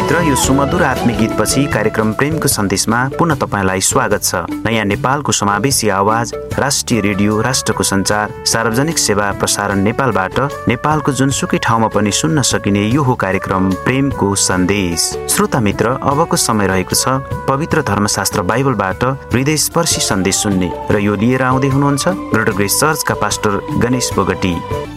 मित्र, यो सुमधुर आत्मिक गीतपछि कार्यक्रम प्रेमको सन्देशमा पुनः तपाईलाई स्वागत छ। नयाँ नेपालको समावेशी आवाज, राष्ट्रिय रेडियो, राष्ट्रको सञ्चार, सार्वजनिक सेवा प्रसारण नेपालबाट नेपालको जुनसुकै ठाउँमा पनि सुन्न सकिने यो हो कार्यक्रम प्रेमको सन्देश। श्रोता मित्र, अबको समय रहेको छ पवित्र धर्मशास्त्र बाइबलबाट हृदयस्पर्शी सन्देश सुन्ने, र यो लिएर आउँदै हुनुहुन्छ ग्रेटर ग्रेस चर्चका पास्टर गणेश बोगटी।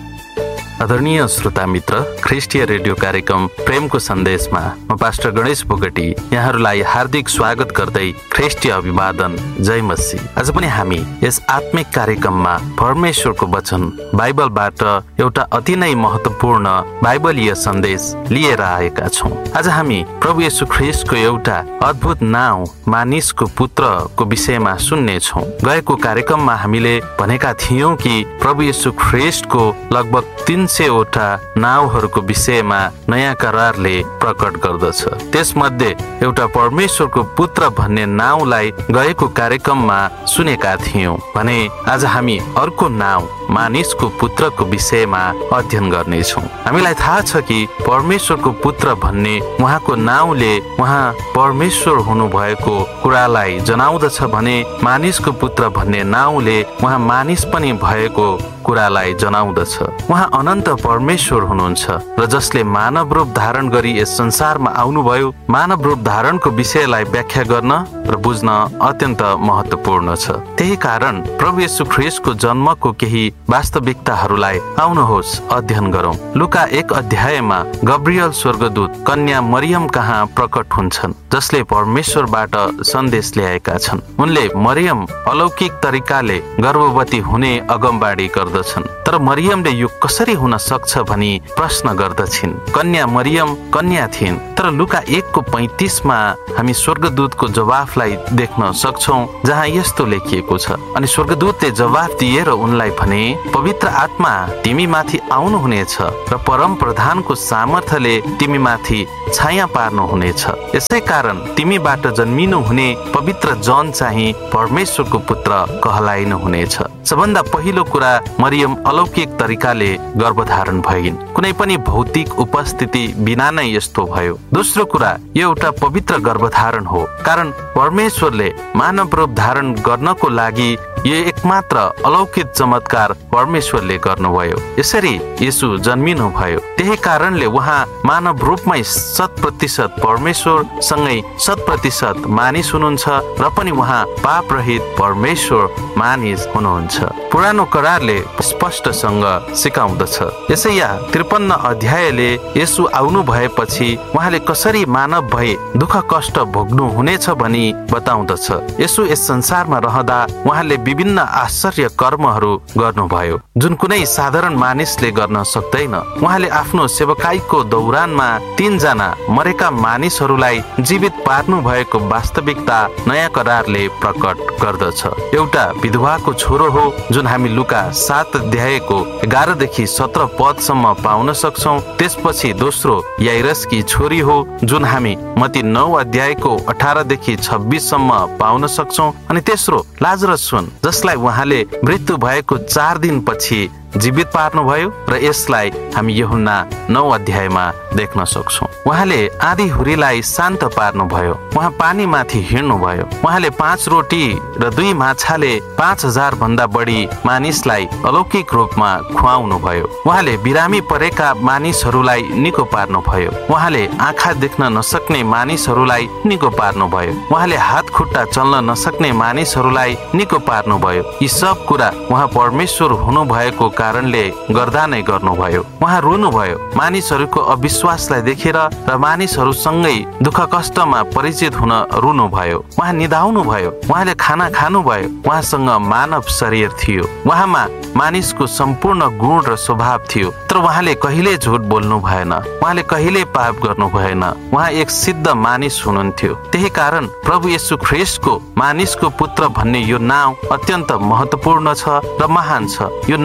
आदरणीय श्रोता मित्र, ख्रिस्टीय रेडियो कार्यक्रम प्रेमको सन्देशमा म पास्टर गणेश बोगटी यहाँहरूलाई हार्दिक स्वागत गर्दै ख्रिस्टीय अभिवादन, जय मसीह। आज पनि हामी यस आत्मिक कार्यक्रममा परमेश्वरको वचन बाइबलबाट एउटा अति नै महत्त्वपूर्ण बाइबलीय सन्देश लिएर आएका छौँ। आज हामी प्रभु येशू ख्रिस्टको एउटा अद्भुत नाउँ मानिसको पुत्रको विषयमा सुन्नेछौँ। गएको कार्यक्रममा हामीले भनेका थियौँ कि प्रभु येशू ख्रिस्टको लगभग 300वटा नाउँहरूको विषयमा नयाँ करारले प्रकट गर्दछ। त्यसमध्ये एउटा परमेश्वरको पुत्र भन्ने नाउँलाई गएको कार्यक्रममा सुनेका थियौँ भने आज हामी अर्को नाउँ मानिसको पुत्रको विषयमा अध्ययन गर्नेछौँ। हामीलाई थाहा छ कि परमेश्वरको पुत्र भन्ने उहाँको नाउँले उहाँ परमेश्वर हुनुभएको कुरालाई जनाउँदछ भने मानिसको पुत्र भन्ने नाउँले उहाँ मानिस पनि भएको कुरालाई जनाउँदछ। उहाँ अनन्त परमेश्वर हुनुहुन्छ र जसले मानव रूप धारण गरी यस संसारमा आउनुभयो। मानव रूप धारणको विषयलाई व्याख्या गर्न र बुझ्न अत्यन्त महत्त्वपूर्ण छ। त्यही कारण प्रभु येशू ख्रिस्टको जन्मको केही वास्तविकताहरूलाई आउनुहोस् अध्ययन गरौँ। लुका 1 अध्यायमा गब्रियल स्वर्गदूत कन्या मरियम कहाँ प्रकट हुन्छन्, जसले परमेश्वरबाट सन्देश ल्याएका छन्। उनले मरियम अलौकिक तरिकाले गर्भवती हुने अगमबाडी गर्दछन्, तर मरियमले यो कसरी हुन सक्छ भनी प्रश्न गर्दछिन्। कन्या मरियम कन्या थिइन्, तर लुका 1:35मा हामी स्वर्गदूतको जवाफलाई देख्न सक्छौँ, जहाँ यस्तो लेखिएको छ, अनि स्वर्गदूतले जवाफ दिएर उनलाई भने, पवित्र आत्मा तिमी माथि आउनुहुनेछ र परम प्रधानको सामर्थ्यले तिमी माथि छाया पार्नुहुनेछ। यसै कारण तिमीबाट जन्मिनु हुने पवित्र जन चाहिँ परमेश्वरको पुत्र कहलाइनु हुनेछ। सबभन्दा पहिलो कुरा, मरियम अलौकिक तरिकाले गर्भधारण भइन्। कुनै पनि भौतिक उपस्थिति बिना नै यस्तो भयो। दोस्रो कुरा, यो एउटा पवित्र गर्भधारण हो, कारण परमेश्वरले मानव रूप धारण गर्नको लागि यो एकमात्र अलौकिक चमत्कार परमेश्वरले गर्नुभयो। यसरी येशू जन्मिनु भयो। त्यही कारणले उहाँ मानव रूपमै 100% परमेश्वर सँगै 100% मानिस हुनुहुन्छ र पनि उहाँ पाप रहित परमेश्वर मानिस हुनुहुन्छ। पुरानो करारले स्पष्टसँग सिकाउँदछ। यसैया 53 अध्यायले येशू आउनु भएपछि उहाँले कसरी मानव भए दुःख कष्ट भोग्नु हुनेछ भनी बताउँदछ। येशू यस संसारमा रहँदा उहाँले विभिन्न आश्चर्य कर्महरू गर्नुभयो जुन कुनै साधारण मानिसले गर्न सक्दैन। उहाँले आफ्नो सेवकाईको दौरानमा 3 जना मरेका मानिसहरूलाई जीवित पार्नु भएको वास्तविकता नयाँ करारले प्रकट गर्दछ। एउटा विधवाको छोरो हो जुन हामी लुका 7 अध्यायको 11देखि 17 पदसम्म पाउन सक्छौँ। त्यसपछि दोस्रो याइरसकी छोरी हो जुन हामी मत्ती 9 अध्यायको 18देखि 26सम्म पाउन सक्छौँ। अनि तेस्रो लाजरस हुन्, जसलाई उहाँले मृत्यु भएको 4 दिनपछि जीवित पार्नुभयो र यसलाई हामी यूहन्ना 9 अध्यायमा देख्न सक्छौँ। उहाँले आधी हुरीलाई शान्त पार्नुभयो। उहाँ पानीमाथि हिँड्नुभयो। उहाँले 5 रोटी र 2 माछाले 5000 भन्दा बढी मानिसलाई अलौकिक रूपमा खुवाउनु भयो। उहाँले बिरामी परेका मानिसहरूलाई निको पार्नुभयो। उहाँले आँखा देख्न नसक्ने मानिसहरूलाई निको पार्नुभयो। उहाँले हात खुट्टा चल्न नसक्ने मानिसहरूलाई निको पार्नुभयो। यी सब कुरा उहाँ परमेश्वर हुनुभएको कारणले गर्दा नै गर्नुभयो। उहाँ रुनुभयो मानिसहरूको अविश्वासलाई देखेर र मानिसहरूसँगै दुःख कष्टमा परिचित हुन रुनुभयो। उहाँ निदाउनु भयो। उहाँले खाना खानुभयो। उहाँसँग मानव शरीर थियो। उहाँमा मानिसको सम्पूर्ण गुण र स्वभाव थियो, तर उहाँले कहिले झुट बोल्नु भएन। उहाँले कहिले पाप गर्नु भएन। उहाँ एक सिद्ध मानिस हुनुहुन्थ्यो। त्यही कारण प्रभु येशू ख्रिस्टको मानिसको पुत्र भन्ने यो नाम अत्यन्त महत्त्वपूर्ण छ र महान छ। यो नाम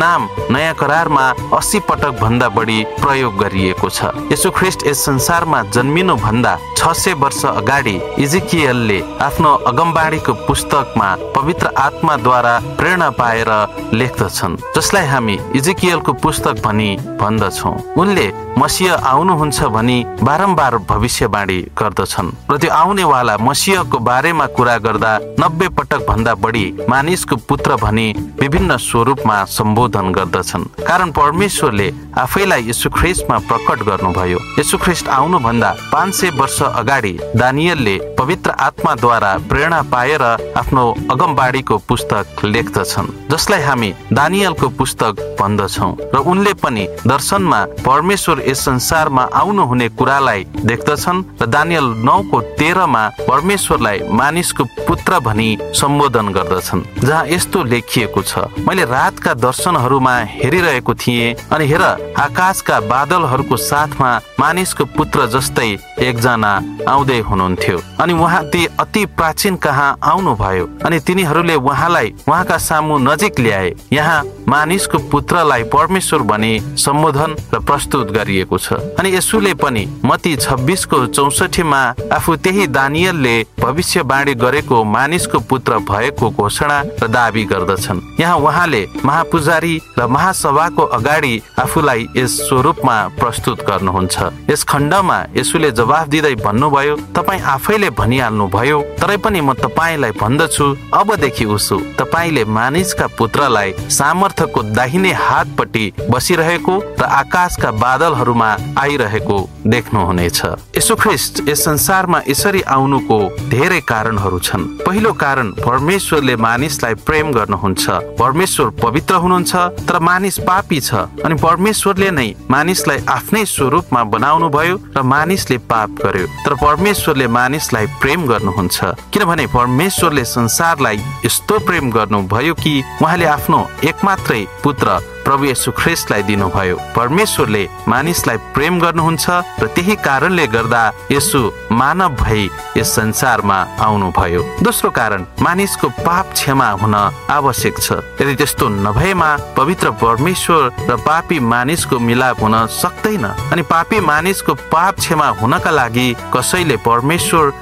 नयाँ करारमा 80 पटक भन्दा बढी प्रयोग गरिएको छ। येशू ख्रीष्ट यस संसारमा जन्मिनु भन्दा 600 वर्ष अगाडि इजिकियलले आफ्नो अगमबाणीको पुस्तकमा पवित्र आत्माद्वारा प्रेरणा पाएर लेख्दछन्, जसलाई हामी इजिकियलको पुस्तक भनी भन्दछौँ। उनले मसीह आउनुहुन्छ भनी बारम्बार भविष्यवाणी गर्दछन् र त्यो आउनेवाला मसीहको बारेमा कुरा गर्दा 90 पटक भन्दा बढी मानिसको पुत्र भनी विभिन्न स्वरूपमा सम्बोधन गर्दछन्, कारण परमेश्वरले आफैलाई येशू ख्रीष्टमा प्रकट गर्नुभयो। येशू ख्रीष्ट आउनुभन्दा 500 वर्ष अगाडि दानियलले पवित्र आत्माद्वारा प्रेरणा पाएर आफ्नो अगमबाणीको पुस्तक लेख्दछन्, जसलाई हामी दानियलको पुस्तक भन्दछौँ। र उनले पनि दर्शनमा परमेश्वर यस संसारमा आउनुहुने कुरालाई देख्दछन् र दानियल 9:13 परमेश्वरलाई मानिसको पुत्र भनी सम्बोधन गर्दछन्, जहाँ यस्तो लेखिएको छ, मैले रातका दर्शनहरूमा हेरिरहेको थिएँ अनि हेर आकाशका बादलहरूको साथमा मानिसको पुत्र जस्तै एकजना आउँदै हुनुहुन्थ्यो अनि उहाँ ती अति प्राचीन कहाँ आउनुभयो अनि तिनीहरूले उहाँलाई उहाँका सामु नजिक ल्याए। यहाँ मानिसको पुत्रलाई परमेश्वर भनी सम्बोधन र प्रस्तुत गरिएको छ। अनि यसुले पनि मत्ती 26:64 आफू त्यही दानियलले भविष्यवाणी गरेको मानिसको पुत्र भएको घोषणा र दाबी गर्दछन्। यहाँ उहाँले महापुजारी र महासभाको अगाडि आफूलाई यस स्वरूपमा प्रस्तुत गर्नुहुन्छ। यस खण्डमा यसुले जवाफ दिँदै भन्नुभयो, तपाईँ आफैले भनिहाल्नु भयो, तरै पनि म तपाईँलाई भन्दछु, अबदेखि उसो तपाईँले मानिसका पुत्रलाई सामर्थ्यको दाहिने हातपट्टि बसिरहेको र आकाशका बादलहरूमा आइरहेको देख्नुहुनेछ। येशू ख्रीष्ट यस संसारमा यसरी आउनुको धेरै कारणहरू छन्। पहिलो कारण, परमेश्वरले मानिसलाई प्रेम गर्नुहुन्छ। परमेश्वर पवित्र हुनुहुन्छ तर मानिस पापी छ अनि परमेश्वरले नै मानिसलाई आफ्नै स्वरूपमा बनाउनु भयो र मानिसले पाप गर्यो, तर परमेश्वरले मानिसलाई प्रेम गर्नुहुन्छ, किनभने परमेश्वरले संसारलाई यस्तो प्रेम गर्नुभयो कि उहाँले आफ्नो एकमात्रै पुत्र प्रभु येशू ख्रीष्टलाई दिनुभयो। परमेश्वरले मानिसलाई प्रेम गर्नुहुन्छ र त्यही कारणले गर्दा येशू मानव भई यस संसारमा आउनुभयो। दोस्रो कारण, मानिसको पाप क्षमा हुन आवश्यक छ। यदि त्यस्तो नभएमा पवित्र परमेश्वर र पापी मानिसको मिलाप हुन सक्दैन अनि पापी मानिसको पाप क्षमा हुनका लागि कसैले परमेश्वर